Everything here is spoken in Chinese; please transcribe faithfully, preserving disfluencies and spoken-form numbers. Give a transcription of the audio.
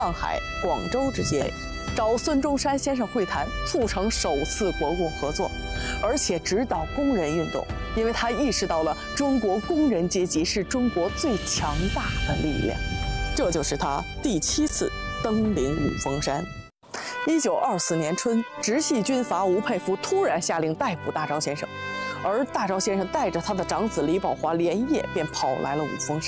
上海、广州之间，找孙中山先生会谈，促成首次国共合作，而且指导工人运动，因为他意识到了中国工人阶级是中国最强大的力量。这就是他第七次登临五峰山。一九二四年春，直系军阀吴佩孚突然下令逮捕大钊先生，而大钊先生带着他的长子李宝华连夜便跑来了五峰山。